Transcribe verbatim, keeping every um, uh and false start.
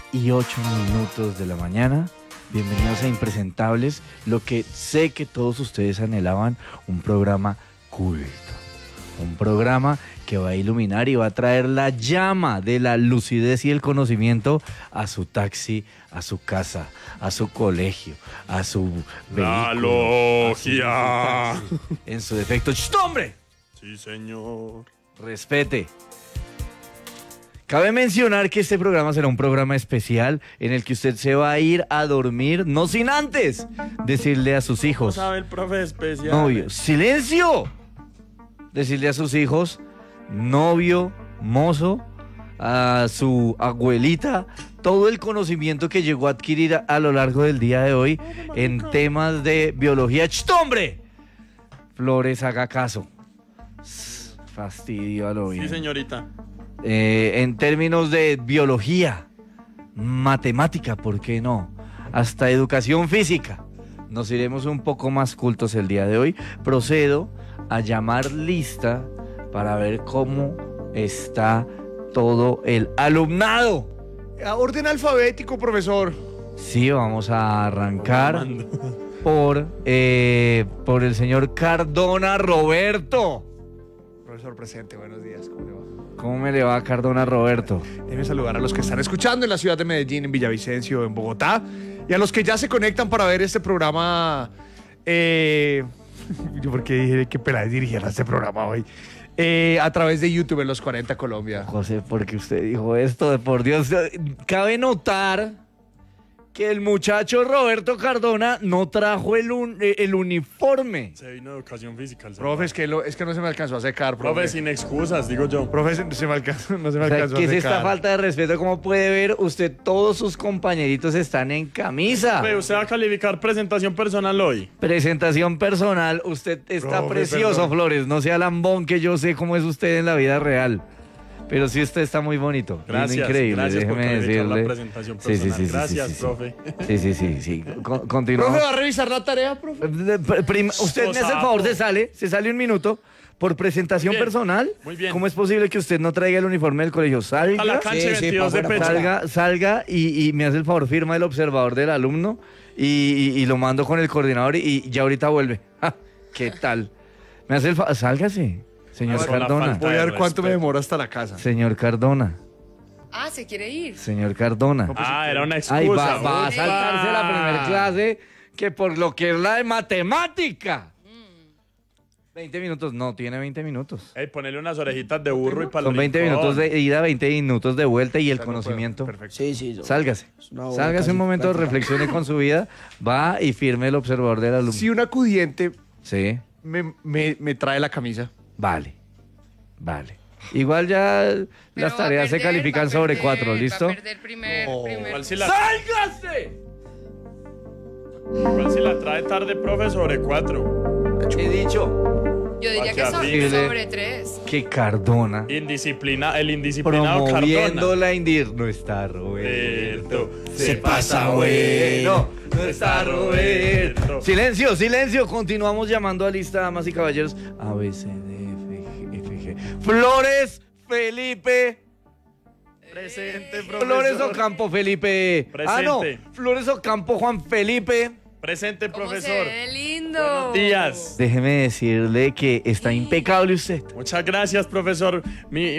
y ocho minutos de la mañana. Bienvenidos a Impresentables, lo que sé que todos ustedes anhelaban, un programa culto, un programa que va a iluminar y va a traer la llama de la lucidez y el conocimiento a su taxi, a su casa, a su colegio, a su La vehículo, logia. a su taxi, en su defecto. ¡Chst, hombre! Sí, señor. Respete. Cabe mencionar que este programa será un programa especial en el que usted se va a ir a dormir, no sin antes decirle a sus ¿Cómo hijos, sabe el profe especial? novio, silencio, decirle a sus hijos, novio, mozo, a su abuelita, todo el conocimiento que llegó a adquirir a, a lo largo del día de hoy en temas de biología. ¡Cht, hombre! Flores, haga caso. Fastidio a lo bien. Sí, señorita. Eh, en términos de biología, matemática, ¿por qué no? Hasta educación física. Nos iremos un poco más cultos el día de hoy. Procedo a llamar lista para ver cómo está todo el alumnado. A orden alfabético, profesor. Sí, vamos a arrancar por, eh, por el señor Cardona Roberto. Profesor presente, buenos días, ¿cómo le va? ¿Cómo me le va, Cardona Roberto? Déjeme saludar a los que están escuchando en la ciudad de Medellín, en Villavicencio, en Bogotá, y a los que ya se conectan para ver este programa. Eh, yo porque dije que Peláez dirigiera este programa hoy. Eh, a través de YouTube en Los cuarenta Colombia. José, porque usted dijo esto, de por Dios. Cabe notar que el muchacho Roberto Cardona no trajo el, un, el uniforme. Se vino de educación física. El Profe, es que, lo, es que no se me alcanzó a secar, profe. Profe, sin excusas, digo yo. Profe, se, se me alcanzó, no se me O sea, alcanzó ¿qué a es secar. esta falta de respeto? Como puede ver, usted, todos sus compañeritos están en camisa. Profe, usted va a calificar presentación personal hoy. Presentación personal, usted está Profe, precioso, perdón. Flores. No sea lambón, que yo sé cómo es usted en la vida real. Pero sí, usted está muy bonito. Gracias, Increíble, gracias por déjeme calificar decirle. la presentación Sí, sí, personal. sí, sí, Gracias, sí, sí, sí. profe. Sí, sí, sí, sí. Con- continuamos. Profe, ¿va a revisar la tarea, profe? De- pr- prim- usted me hace el favor, se sale, se sale un minuto por presentación Muy bien, personal. muy bien. ¿Cómo es posible que usted no traiga el uniforme del colegio? Salga, A la cancha Sí, sí, veintidós de pa' pecho. salga, salga y, y me hace el favor, firma el observador del alumno y, y- y lo mando con el coordinador y, y ya ahorita vuelve. Ja, ¿qué tal? Me hace el favor, sálgase, señor Con la Cardona. falta Voy a ver de cuánto me respeto. demora hasta la casa. Señor Cardona, Ah, ¿se quiere ir? señor Cardona. Ah, era una excusa. Ay, va, va a Upa. saltarse la primera clase que por lo que es la de matemática. veinte minutos, no, tiene veinte minutos. Ey, ponele unas orejitas de burro y para Son veinte minutos de ida, veinte minutos de vuelta y el conocimiento. Perfecto. Sí, sí. yo- Sálgase. Es una hora Sálgase casi un momento, práctica. reflexione con su vida, va y firme el observador del alumno. Si un acudiente Sí, me, me, me trae la camisa. vale, vale. Igual ya Pero las va a tareas se perder, califican va a sobre perder, cuatro, va a ¿listo? perder primer, No. primer- Igual si la, ¡Sálgase! igual si la trae tarde, profe, sobre cuatro. He dicho Yo diría que Aquí son arriba. sobre tres. que Cardona, Indisciplina, el indisciplinado promoviendo Cardona. la indir... No está Roberto. Roberto. Se pasa, güey. No, no está Roberto. Silencio, silencio. Continuamos llamando a lista, damas y caballeros. A, B, C, D, F, G, F, G. Flores Felipe. Presente, profesor. Flores Ocampo Felipe. Ah, no. Presente. Flores Ocampo Juan Felipe. Presente, ¿Cómo profesor. se ve lindo? Buenos días. Déjeme decirle que está impecable usted. Muchas gracias, profesor. Mi,